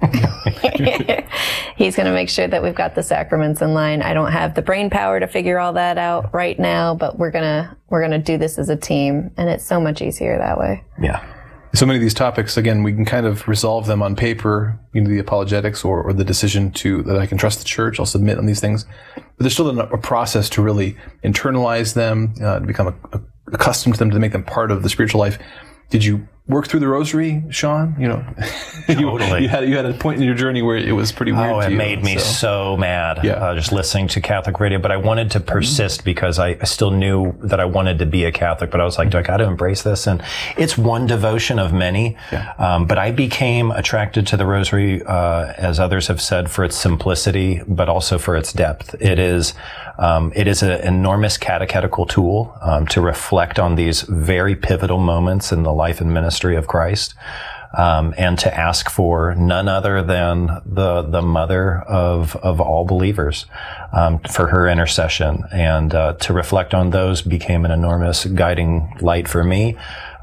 He's going to make sure that we've got the sacraments in line. I don't have the brain power to figure all that out right now, but we're gonna we're gonna do this as a team, and it's so much easier that way. Yeah. So many of these topics, again, we can kind of resolve them on paper, you know, the apologetics or, or the decision to, that I can trust the church, I'll submit on these things. But there's still a, a process to really internalize them, uh, to become a, a, accustomed to them, to make them part of the spiritual life. Did you work through the rosary, Sean? You know, totally. you, you had you had a point in your journey where it was pretty weird. Oh, to it you, made me so, so mad. Yeah. Uh, just listening to Catholic radio, but I wanted to persist mm-hmm. because I, I still knew that I wanted to be a Catholic. But I was like, do I got to embrace this? And it's one devotion of many. Yeah. Um, but I became attracted to the rosary, uh, as others have said, for its simplicity, but also for its depth. It is. Um, it is an enormous catechetical tool um, to reflect on these very pivotal moments in the life and ministry of Christ, um, and to ask for none other than the the mother of of all believers, um, for her intercession, and uh, to reflect on those became an enormous guiding light for me.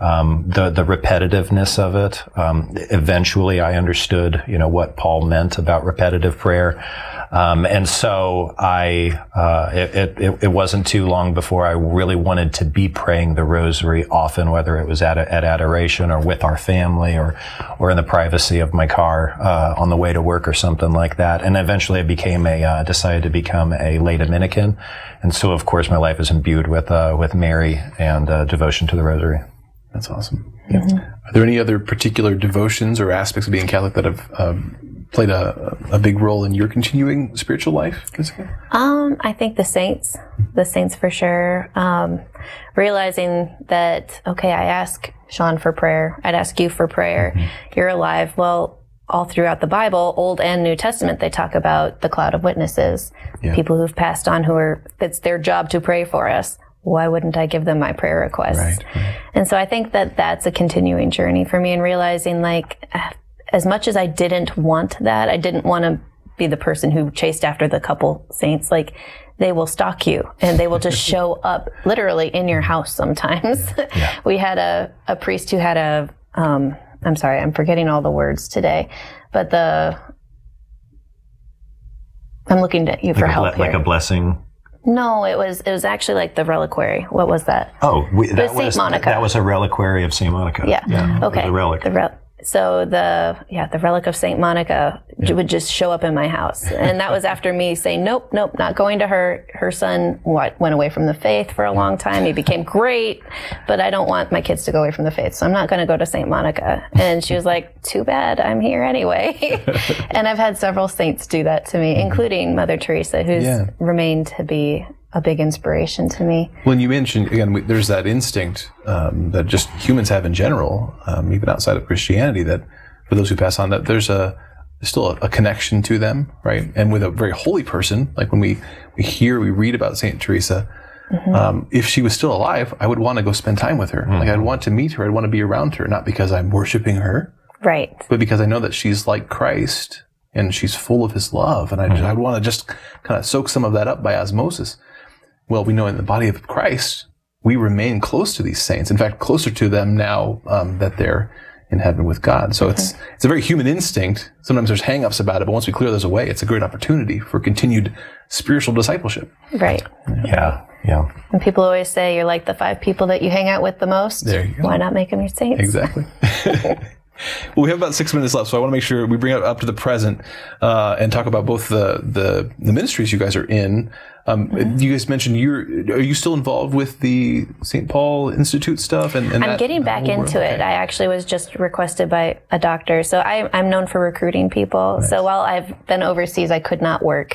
um, the the repetitiveness of it. Um, eventually, I understood, you know, what Paul meant about repetitive prayer. Um, and so I, uh, it, it, it wasn't too long before I really wanted to be praying the rosary often, whether it was at, at adoration or with our family or, or in the privacy of my car, uh, on the way to work or something like that. And eventually I became a, uh, decided to become a lay Dominican. And so of course my life is imbued with, uh, with Mary and, uh, devotion to the rosary. That's awesome. Yeah. Mm-hmm. Are there any other particular devotions or aspects of being Catholic that have, um, played a, a big role in your continuing spiritual life? Um, I think the saints, the saints for sure. Um, realizing that, okay, I ask Sean for prayer. I'd ask you for prayer. Mm-hmm. You're alive. Well, all throughout the Bible, Old and New Testament, they talk about the cloud of witnesses, yeah. people who've passed on who are, it's their job to pray for us. Why wouldn't I give them my prayer requests? Right, right. And so I think that that's a continuing journey for me, and realizing, like, as much as I didn't want that, I didn't want to be the person who chased after the couple saints. Like, they will stalk you and they will just show up literally in your house sometimes. Yeah. We had a, a priest who had a, um, I'm sorry, I'm forgetting all the words today, but the, I'm looking at you for like help a ble- here. Like a blessing? No, it was it was actually like the reliquary. What was that? Oh, we, that was Saint Monica. That was a reliquary of Saint Monica. Yeah. yeah okay. The relic. The rel- so the yeah the relic of Saint Monica yeah. would just show up in my house, and that was after me saying nope, nope, not going to her. Her son what, went away from the faith for a long time. He became great, but I don't want my kids to go away from the faith, so I'm not going to go to Saint Monica. And she was like, too bad, I'm here anyway. And I've had several saints do that to me, including Mother Teresa, who's yeah. remained to be a big inspiration to me. When you mentioned, again, we, there's that instinct um, that just humans have in general, um, even outside of Christianity, that for those who pass on, that there's a there's still a, a connection to them, right? And with a very holy person, like when we, we hear, we read about Saint Teresa, mm-hmm. um, if she was still alive, I would want to go spend time with her. Mm-hmm. Like I'd want to meet her, I'd want to be around her, not because I'm worshiping her, right? But because I know that she's like Christ and she's full of his love, and I, mm-hmm. I'd want to just kind of soak some of that up by osmosis. Well, we know in the body of Christ, we remain close to these saints. In fact, closer to them now um, that they're in heaven with God. So mm-hmm. it's it's a very human instinct. Sometimes there's hang-ups about it, but once we clear those away, it's a great opportunity for continued spiritual discipleship. Right. Yeah, yeah. And people always say you're like the five people that you hang out with the most. There you go. Why not make them your saints? Exactly. Well, we have about six minutes left, so I want to make sure we bring it up to the present uh, and talk about both the, the the ministries you guys are in. Um, mm-hmm. You guys mentioned you're are you still involved with the Saint Paul Institute stuff? And, and I'm that, getting back into world? it. Okay. I actually was just requested by a doctor, so I, I'm known for recruiting people. Nice. So while I've been overseas, I could not work,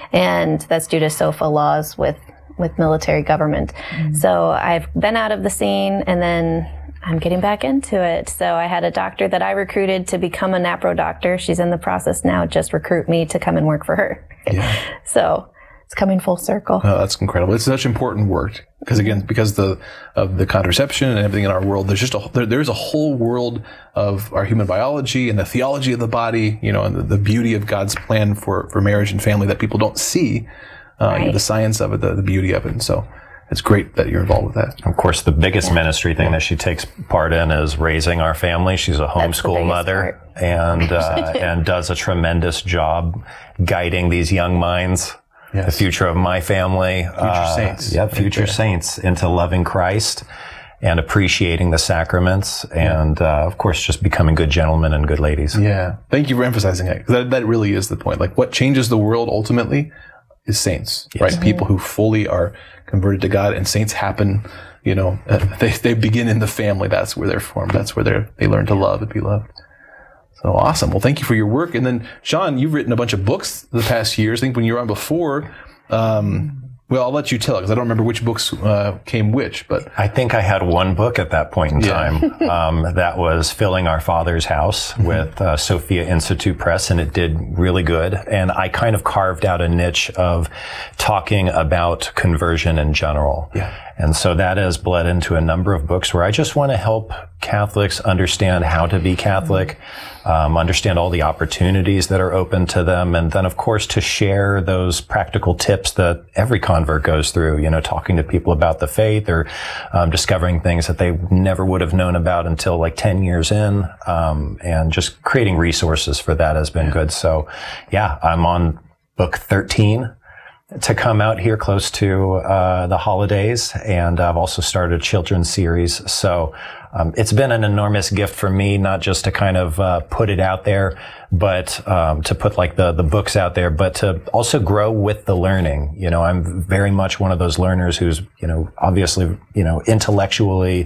and that's due to SOFA laws with with military government. Mm-hmm. So I've been out of the scene, and then I'm getting back into it. So I had a doctor that I recruited to become a NAPRO doctor. She's in the process now, just recruit me to come and work for her. Yeah. So it's coming full circle. Oh, that's incredible. It's such important work because, again, because the of the contraception and everything in our world, there's just a there, there's a whole world of our human biology and the theology of the body, you know, and the, the beauty of God's plan for, for marriage and family that people don't see, uh, right. you know, the science of it, the, the beauty of it. And so it's great that you're involved with that. Of course, the biggest yeah. ministry thing yeah. that she takes part in is raising our family. She's a homeschool mother part. and uh, and does a tremendous job guiding these young minds, yes. the future of my family. Future uh, saints. Yeah, future right saints into loving Christ and appreciating the sacraments and, yeah. uh, of course, just becoming good gentlemen and good ladies. Yeah. Thank you for emphasizing that, because that, that really is the point. Like, what changes the world ultimately is saints, yes. right? Mm-hmm. People who fully are converted to God, and saints happen, you know, uh, they they begin in the family. That's where they're formed. That's where they they learn to love and be loved. So awesome. Well, thank you for your work. And then, Sean, you've written a bunch of books the past years. I think when you were on before, um, well, I'll let you tell, because I don't remember which books uh, came which, but I think I had one book at that point in time. Yeah. um, that was Filling Our Father's House mm-hmm. with uh, Sophia Institute Press, and it did really good. And I kind of carved out a niche of talking about conversion in general. Yeah. And so that has bled into a number of books where I just want to help Catholics understand how to be Catholic, um, understand all the opportunities that are open to them, and then, of course, to share those practical tips that every convert goes through, you know, talking to people about the faith or um, discovering things that they never would have known about until like ten years in, um, and just creating resources for that has been yeah. good. So, yeah, I'm on book thirteen. To come out here close to uh the holidays, and I've also started a children's series. So um, it's been an enormous gift for me, not just to kind of uh, put it out there, but um, to put like the the books out there, but to also grow with the learning. You know, I'm very much one of those learners who's, you know, obviously, you know, intellectually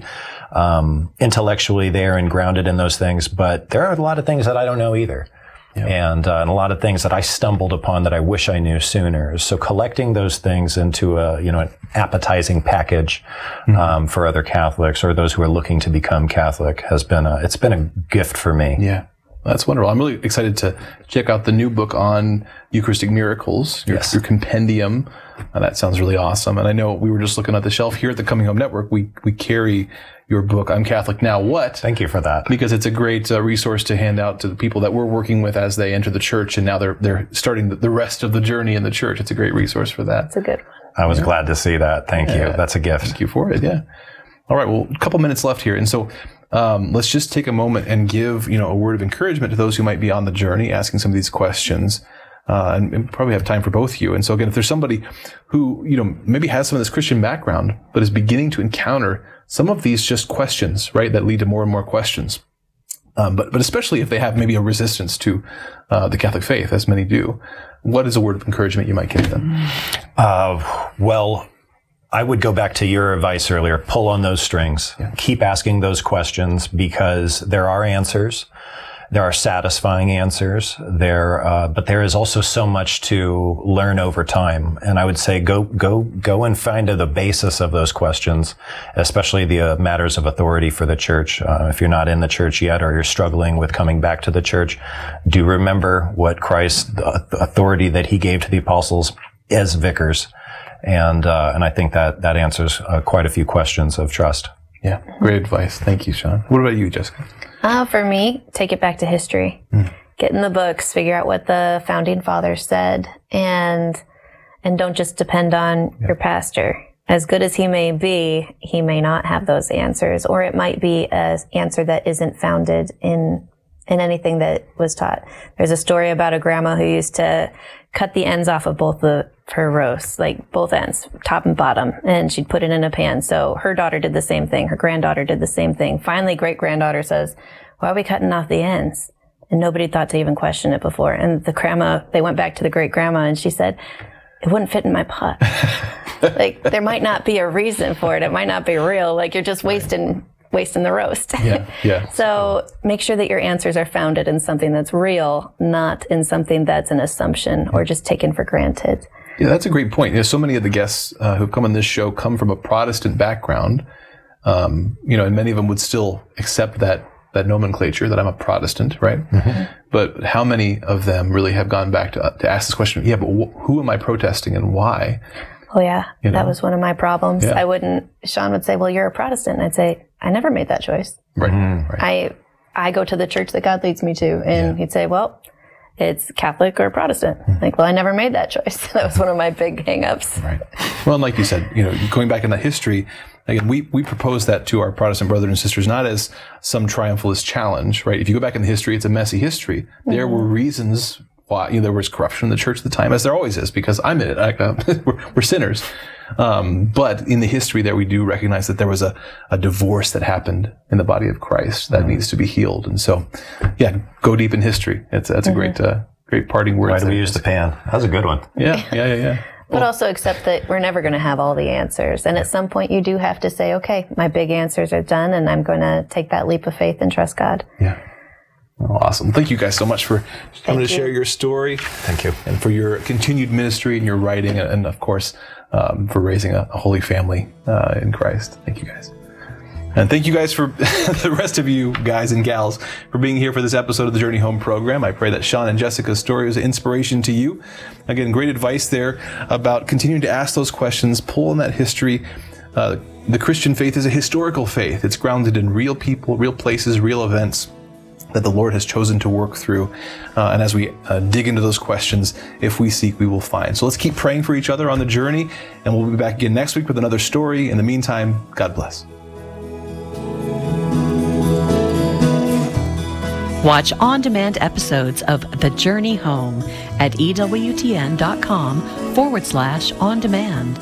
um intellectually there and grounded in those things, but there are a lot of things that I don't know either. Yep. And, uh, and a lot of things that I stumbled upon that I wish I knew sooner. So collecting those things into a, you know, an appetizing package, mm-hmm. um, for other Catholics or those who are looking to become Catholic has been a, it's been a gift for me. Yeah. That's wonderful. I'm really excited to check out the new book on Eucharistic miracles, your, yes. your compendium. Uh, that sounds really awesome. And I know we were just looking at the shelf here at the Coming Home Network. We, we carry your book, I'm Catholic Now What? Thank you for that. Because it's a great uh, resource to hand out to the people that we're working with as they enter the church, and now they're they're starting the, the rest of the journey in the church. It's a great resource for that. It's a good one. I was yeah. glad to see that. Thank you. Yeah. That's a gift. Thank you for it. Yeah. All right. Well, a couple minutes left here, and so um, let's just take a moment and give you know a word of encouragement to those who might be on the journey, asking some of these questions. Uh, and, and probably have time for both of you. And so again, if there's somebody who, you know, maybe has some of this Christian background, but is beginning to encounter some of these just questions, right, that lead to more and more questions. Um, but, but especially if they have maybe a resistance to, uh, the Catholic faith, as many do, what is a word of encouragement you might give them? Uh, well, I would go back to your advice earlier. Pull on those strings. Yeah. Keep asking those questions, because there are answers. There are satisfying answers there, uh, but there is also so much to learn over time. And I would say go, go, go and find the basis of those questions, especially the uh, matters of authority for the church. Uh, if you're not in the church yet, or you're struggling with coming back to the church, do remember what Christ, the authority that he gave to the apostles as vicars. And, uh, and I think that, that answers uh, quite a few questions of trust. Yeah. Great advice. Thank you, Sean. What about you, Jessica? Uh, for me, take it back to history. Mm. Get in the books, figure out what the founding fathers said, and and don't just depend on yeah. your pastor. As good as he may be, he may not have those answers, or it might be an answer that isn't founded in in anything that was taught. There's a story about a grandma who used to cut the ends off of both of her roasts, like both ends, top and bottom, and she'd put it in a pan. So her daughter did the same thing. Her granddaughter did the same thing. Finally, great-granddaughter says, why are we cutting off the ends? And nobody thought to even question it before. And the grandma, they went back to the great-grandma, and she said, it wouldn't fit in my pot. Like, there might not be a reason for it. It might not be real. Like, you're just wasting wasting the roast. Yeah, yeah. So make sure that your answers are founded in something that's real, not in something that's an assumption or just taken for granted. Yeah, that's a great point. You know, so many of the guests uh, who come on this show come from a Protestant background, um, you know, and many of them would still accept that that nomenclature that I'm a Protestant, right? Mm-hmm. But how many of them really have gone back to to ask this question? Yeah, but wh- who am I protesting and why? Oh yeah, you know? That was one of my problems. Yeah. I wouldn't. Sean would say, "Well, you're a Protestant," and I'd say, "I never made that choice. Right. Mm-hmm. right. I I go to the church that God leads me to," and yeah. he'd say, "Well, it's Catholic or Protestant." Mm-hmm. Like, well, I never made that choice. That was one of my big hang-ups. Right. Well, and like you said, you know, going back in the history, again, we, we propose that to our Protestant brothers and sisters, not as some triumphalist challenge, right? If you go back in the history, it's a messy history. Mm-hmm. There were reasons why, you know, there was corruption in the church at the time, as there always is, because I'm in it. I, uh, we're, we're sinners. Um, but in the history there, we do recognize that there was a, a divorce that happened in the body of Christ that mm-hmm. needs to be healed. And so, yeah, go deep in history. It's, that's mm-hmm. a great, uh, great parting word. Why do we use the pan? That was a good one. Yeah, yeah, yeah, yeah. But well, also accept that we're never going to have all the answers. And at some point you do have to say, okay, my big answers are done and I'm going to take that leap of faith and trust God. Yeah. Well, awesome. Thank you guys so much for coming Thank to you. share your story. Thank you. And for your continued ministry and your writing and, and of course, um, for raising a, a holy family uh, in Christ. Thank you guys. And thank you guys for the rest of you guys and gals for being here for this episode of the Journey Home program. I pray that Sean and Jessica's story was an inspiration to you. Again, great advice there about continuing to ask those questions, pull on that history, uh, the Christian faith is a historical faith. It's grounded in real people, real places, real events that the Lord has chosen to work through. Uh, and as we uh, dig into those questions, if we seek, we will find. So let's keep praying for each other on the journey, and we'll be back again next week with another story. In the meantime, God bless. Watch on-demand episodes of The Journey Home at ewtn.com forward slash on demand.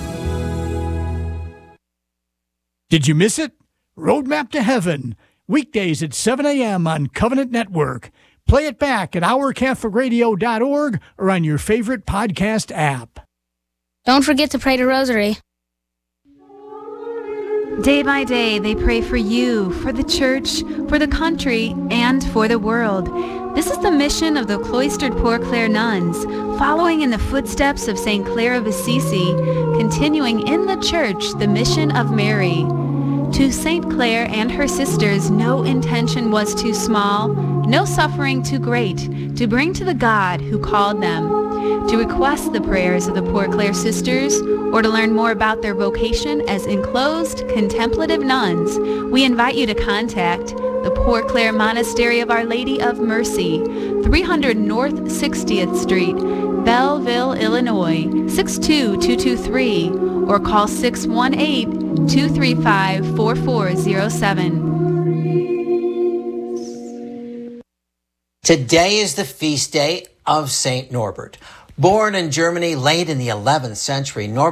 Did you miss it? Roadmap to Heaven, weekdays at seven a.m. on Covenant Network. Play it back at our catholic radio dot org or on your favorite podcast app. Don't forget to pray the rosary. Day by day, they pray for you, for the church, for the country, and for the world. This is the mission of the cloistered Poor Clare nuns, following in the footsteps of Saint Clare of Assisi, continuing in the church the mission of Mary. To Saint Clare and her sisters, no intention was too small, no suffering too great, to bring to the God who called them. To request the prayers of the Poor Clare sisters, or to learn more about their vocation as enclosed contemplative nuns, we invite you to contact the Poor Clare Monastery of Our Lady of Mercy, three hundred North sixtieth Street, Belleville, Illinois, six two two two three, or call six one eight, two three five, four four zero seven. Today is the feast day of Saint Norbert. Born in Germany late in the eleventh century, Norbert